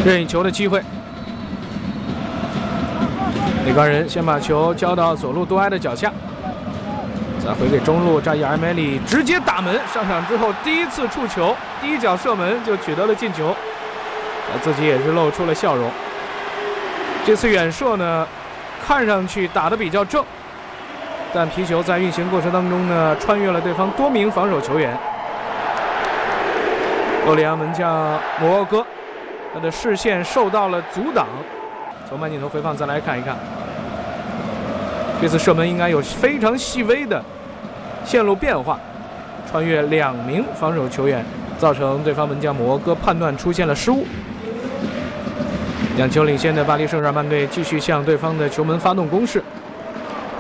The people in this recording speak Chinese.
任意球的机会。内高人先把球交到左路多埃的脚下，再回给中路，扎伊尔梅里直接打门。上场之后第一次触球，第一脚射门就取得了进球，自己也是露出了笑容。这次远射呢，看上去打得比较正，但皮球在运行过程当中呢，穿越了对方多名防守球员。洛里昂门将摩奥戈，他的视线受到了阻挡。从慢镜头回放再来看一看，这次射门应该有非常细微的线路变化，穿越2名防守球员，造成对方门将摩奥戈判断出现了失误。2球领先的巴黎圣日耳曼队继续向对方的球门发动攻势。